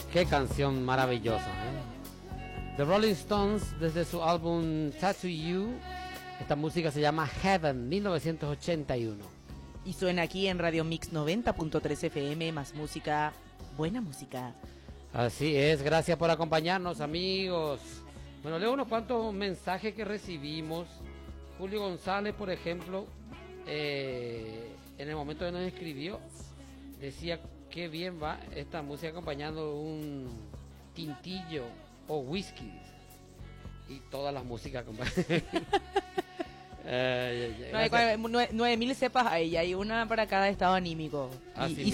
Qué canción maravillosa, The Rolling Stones, desde su álbum Tattoo You. Esta música se llama Heaven, 1981. Y suena aquí en Radio Mix 90.3 FM, más música, buena música. Así es, gracias por acompañarnos, amigos. Bueno, leo unos cuantos mensajes que recibimos. Julio González, por ejemplo, en el momento que nos escribió, decía que bien va esta música acompañando un tintillo o whisky. Y todas las músicas acompañan. 9.000 cepas hay una para cada estado anímico. Así y